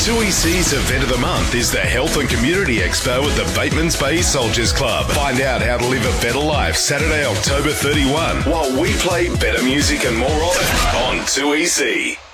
2EC's event of the month is the Health and Community Expo at the Batemans Bay Soldiers Club. Find out how to live a better life Saturday, October 31, while we play better music and more of it on 2EC.